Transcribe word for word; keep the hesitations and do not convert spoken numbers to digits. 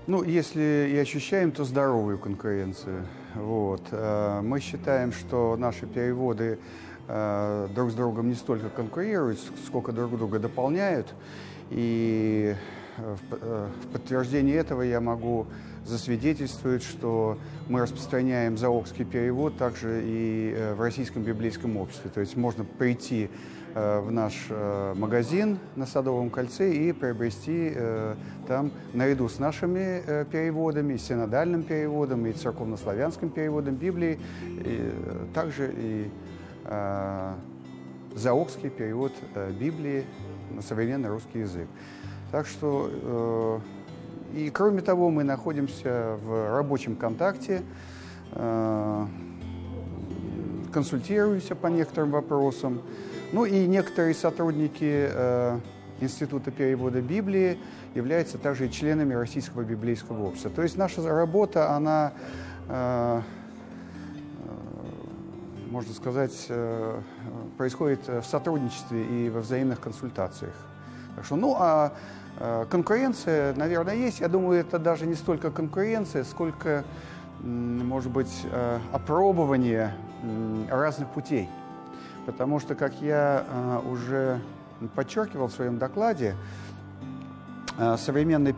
Ну, если и ощущаем, то здоровую конкуренцию. Вот. Мы считаем, что наши переводы друг с другом не столько конкурируют, сколько друг друга дополняют. И в подтверждение этого я могу засвидетельствовать, что мы распространяем заокский перевод также и в Российском библейском обществе. То есть можно прийти в наш магазин на Садовом кольце и приобрести там, наряду с нашими переводами, и синодальным переводом, и церковнославянским переводом Библии, и также и заокский перевод Библии на современный русский язык. Так что, э, и кроме того, мы находимся в рабочем контакте, э, консультируемся по некоторым вопросам. Ну и некоторые сотрудники э, Института перевода Библии являются также и членами Российского библейского общества. То есть наша работа, она, э, э, можно сказать, э, происходит в сотрудничестве и во взаимных консультациях. Так что, ну, а э, конкуренция, наверное, есть. Я думаю, это даже не столько конкуренция, сколько, может быть, э, опробование э, разных путей. Потому что, как я э, уже подчеркивал в своем докладе, э, современный